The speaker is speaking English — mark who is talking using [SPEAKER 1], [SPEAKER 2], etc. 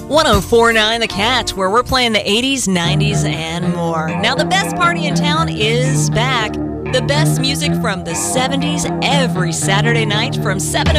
[SPEAKER 1] 1049 The Cat, where we're playing the 80s, 90s, and more. Now, the best party in town is back. The best music from the 70s every Saturday night from 7 to